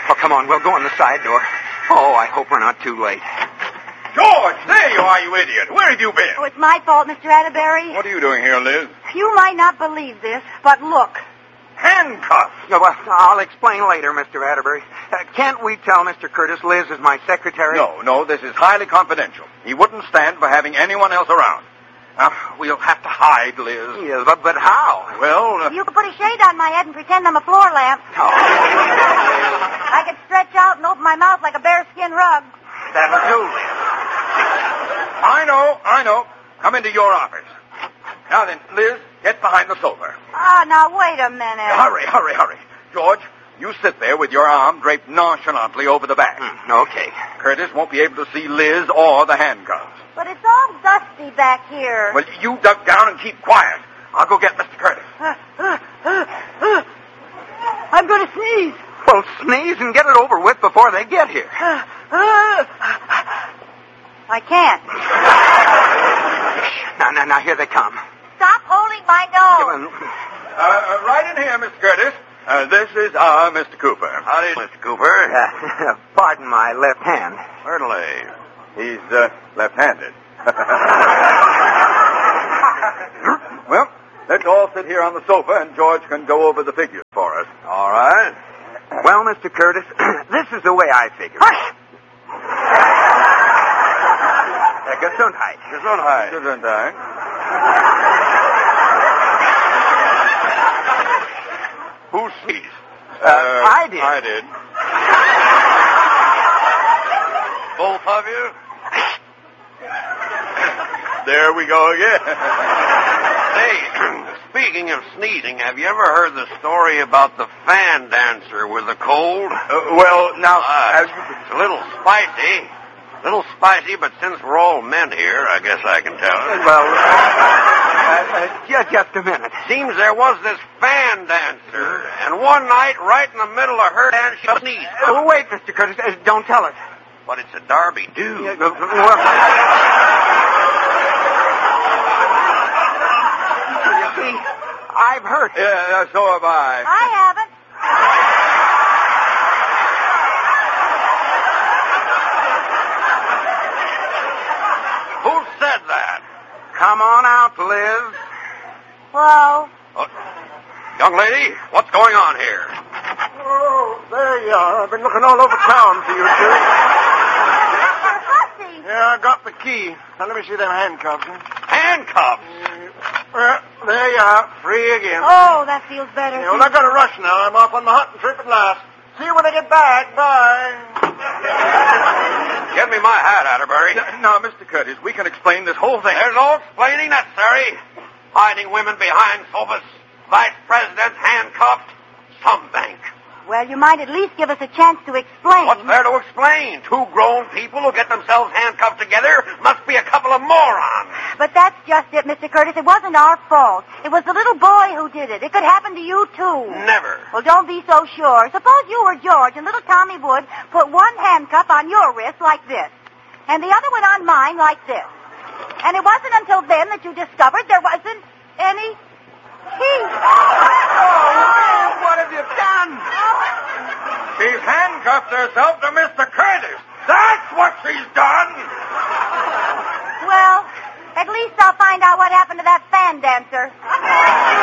Oh, come on, we'll go in the side door. Oh, I hope we're not too late. George, there you are, you idiot. Where have you been? Oh, it's my fault, Mr. Atterbury. What are you doing here, Liz? You might not believe this, but look. Handcuffs. Well, I'll explain later, Mr. Atterbury. Can't we tell Mr. Curtis Liz is my secretary? No, this is highly confidential. He wouldn't stand for having anyone else around. We'll have to hide, Liz. Yes, but how? Well... You could put a shade on my head and pretend I'm a floor lamp. Oh. I could stretch out and open my mouth like a bearskin rug. That'll do. I know. Come into your office. Now then, Liz, get behind the sofa. Oh, now wait a minute. Hurry. George, you sit there with your arm draped nonchalantly over the back. Okay. Curtis won't be able to see Liz or the handcuffs. But it's all dusty back here. Well, you duck down and keep quiet. I'll go get Mr. Curtis. I'm going to sneeze. Well, sneeze and get it over with before they get here. I can't. Now, here they come. Stop holding my nose. Right in here, Mr. Curtis. This is Mr. Cooper. Howdy, Mr. Cooper. Pardon my left hand. Certainly. He's left-handed. Well, let's all sit here on the sofa, and George can go over the figures for us. All right. Well, Mr. Curtis, this is the way I figure. Hush! Gesundheit. Gesundheit. Who sneezed? I did. I did. Both of you? There we go again. Hey, speaking of sneezing, have you ever heard the story about the fan dancer with a cold? Well, now... It's a little spicy, but since we're all men here, I guess I can tell it. Well, just a minute. Seems there was this fan dancer, and one night, right in the middle of her dance, she sneezed. Wait, Mr. Curtis, don't tell us. But it's a Derby do. You see, I've heard it. Yeah, so have I. I haven't. Who said that? Come on out, Liz. Well, Young lady, what's going on here? Oh, there you are. I've been looking all over town for you two. Mr. Hussey. Yeah, I got the key. Now, let me see them handcuffs. Handcuffs. Well, there you are. Free again. Oh, that feels better. Yeah, well, I got to rush now. I'm off on the hunting trip at last. See you when I get back. Bye. Give me my hat, Atterbury. Now, Mr. Curtis, we can explain this whole thing. There's no explaining necessary. Hiding women behind sofas. Vice President handcuffed. Some bank. Well, you might at least give us a chance to explain. What's there to explain? Two grown people who get themselves handcuffed together must be a couple of morons. But that's just it, Mr. Curtis. It wasn't our fault. It was the little boy who did it. It could happen to you, too. Never. Well, don't be so sure. Suppose you were George and little Tommy Wood put one handcuff on your wrist like this, and the other one on mine like this. And it wasn't until then that you discovered there wasn't any key. What have you done? She's handcuffed herself to Mr. Curtis. That's what she's done. Well, at least I'll find out what happened to that fan dancer.